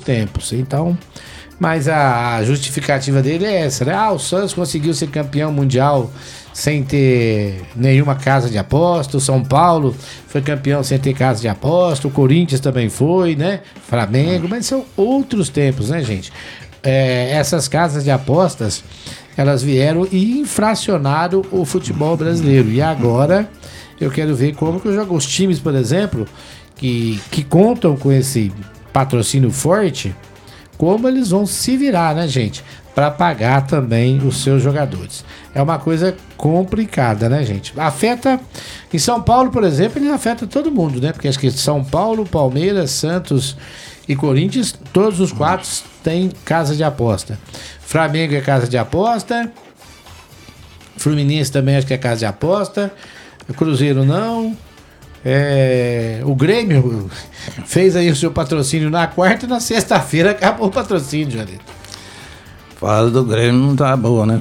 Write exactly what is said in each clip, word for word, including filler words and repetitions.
tempos. Então, mas a justificativa dele é essa, né? Ah, o Santos conseguiu ser campeão mundial sem ter nenhuma casa de aposta, o São Paulo foi campeão sem ter casa de aposta, o Corinthians também foi, né? Flamengo, mas são outros tempos, né, gente? É, essas casas de apostas, elas vieram e infracionaram o futebol brasileiro. E agora eu quero ver como que eu jogo os times, por exemplo, que, que contam com esse patrocínio forte, como eles vão se virar, né, gente? Para pagar também os seus jogadores. É uma coisa complicada, né, gente? Afeta, em São Paulo, por exemplo, ele afeta todo mundo, né? Porque acho que São Paulo, Palmeiras, Santos e Corinthians, todos os quatro têm casa de aposta. Flamengo é casa de aposta, Fluminense também acho que é casa de aposta, Cruzeiro não. É, o Grêmio fez aí o seu patrocínio na quarta e na sexta-feira acabou o patrocínio, Jarito. Fala do Grêmio não tá boa, né?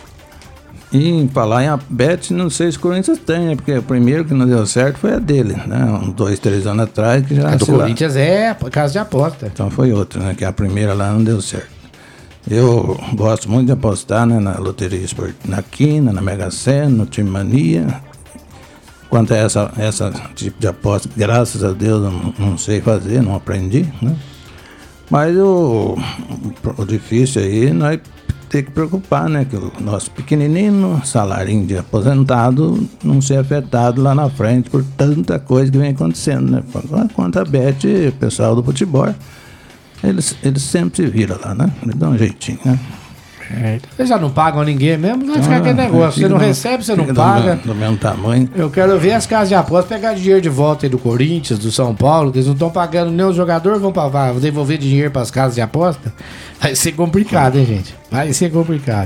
E em falar em bet, não sei se o Corinthians tem, né? Porque o primeiro que não deu certo foi a dele, né? Um, dois, três anos atrás que já... A do Corinthians lá. É casa de aposta. Então foi outra, né? Que a primeira lá não deu certo. Eu gosto muito de apostar, né? Na loteria esportiva, na Quina, na Mega Sena, no Time Mania. Quanto a essa, essa tipo de aposta, graças a Deus eu não, não sei fazer, não aprendi, né? Mas o, o difícil aí nós tem que preocupar, né? Que o nosso pequenininho salário de aposentado não ser afetado lá na frente por tanta coisa que vem acontecendo, né? Quanto a bet, o pessoal do futebol, eles, eles sempre se viram lá, né? Eles dão um jeitinho, né? É, vocês já não pagam ninguém mesmo, vai ficar ah, aquele negócio. Você não do, recebe, você não paga. Do, do mesmo tamanho. Eu quero ver as casas de aposta pegar dinheiro de volta aí do Corinthians, do São Paulo, que eles não estão pagando nem os jogadores, vão pagar, devolver dinheiro para as casas de aposta. Vai ser complicado, hein, gente? Vai ser complicado.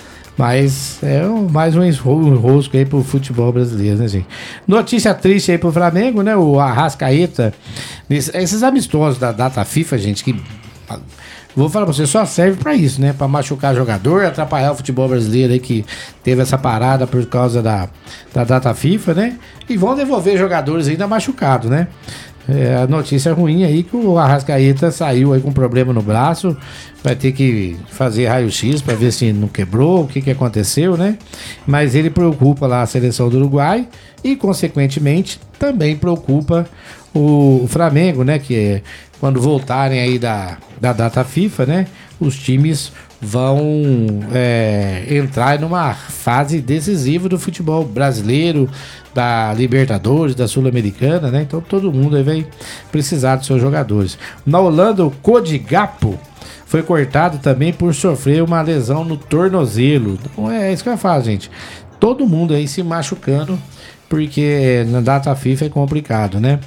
Mas é mais um enrosco aí pro futebol brasileiro, né, gente? Notícia triste aí pro Flamengo, né? O Arrascaeta, esses amistosos da data FIFA, gente, que... Vou falar pra você, só serve pra isso, né? Pra machucar jogador, atrapalhar o futebol brasileiro aí que teve essa parada por causa da, da data FIFA, né? E vão devolver jogadores ainda machucados, né? É, a notícia ruim aí que o Arrascaeta saiu aí com problema no braço, vai ter que fazer raio-x pra ver se não quebrou, o que que aconteceu, né? Mas ele preocupa lá a seleção do Uruguai e, consequentemente, também preocupa o, o Flamengo, né? Que é quando voltarem aí da, da data FIFA, né? Os times vão é, entrar numa fase decisiva do futebol brasileiro, da Libertadores, da Sul-Americana, né? Então todo mundo aí vai precisar dos seus jogadores. Na Holanda, o Cody Gakpo foi cortado também por sofrer uma lesão no tornozelo. Então é isso que eu falo, gente. Todo mundo aí se machucando, porque na data FIFA é complicado, né?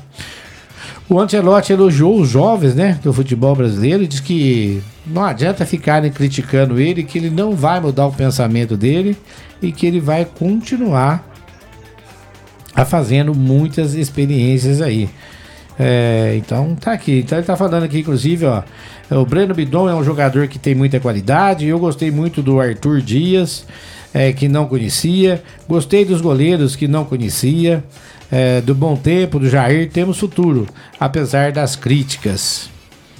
O Ancelotti elogiou os jovens, né, do futebol brasileiro e diz que não adianta ficarem criticando ele, que ele não vai mudar o pensamento dele e que ele vai continuar a fazendo muitas experiências aí. É, então tá aqui, então ele tá falando aqui inclusive, ó, o Breno Bidon é um jogador que tem muita qualidade, eu gostei muito do Arthur Dias, é, que não conhecia, gostei dos goleiros que não conhecia. É, do Bom Tempo, do Jair, temos futuro, apesar das críticas.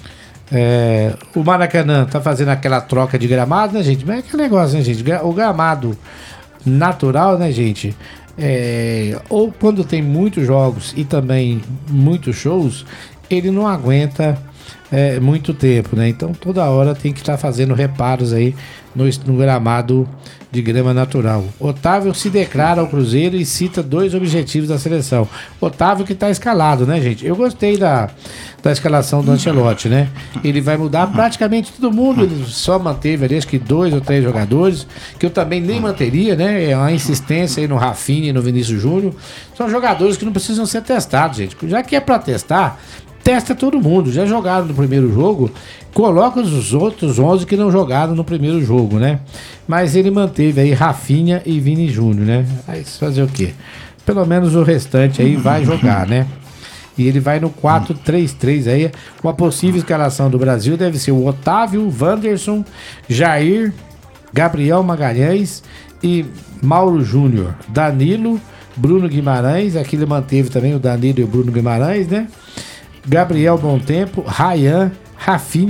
É, o Maracanã tá fazendo aquela troca de gramado, né, gente? Mas é aquele negócio, né, gente? O gramado natural, né, gente? É, ou quando tem muitos jogos e também muitos shows, ele não aguenta é, muito tempo, né? Então toda hora tem que estar tá fazendo reparos aí no, no gramado de grama natural. Otávio se declara ao Cruzeiro e cita dois objetivos da seleção. Otávio que está escalado, né, gente? Eu gostei da, da escalação do Ancelotti, né? Ele vai mudar praticamente todo mundo. Ele só manteve ali, acho que dois ou três jogadores, que eu também nem manteria, né? É uma insistência aí no Rafinha e no Vinícius Júnior. São jogadores que não precisam ser testados, gente. Já que é para testar, testa todo mundo. Já jogaram no primeiro jogo, coloca os outros onze que não jogaram no primeiro jogo, né? Mas ele manteve aí Rafinha e Vini Júnior, né? Aí fazer o quê? Pelo menos o restante aí vai jogar, né? E ele vai no quatro três três aí. Uma possível escalação do Brasil deve ser o Otávio, Wanderson, Jair, Gabriel Magalhães e Mauro Júnior. Danilo, Bruno Guimarães, aqui ele manteve também o Danilo e o Bruno Guimarães, né? Gabriel Bom Tempo, Ryan, Rafinha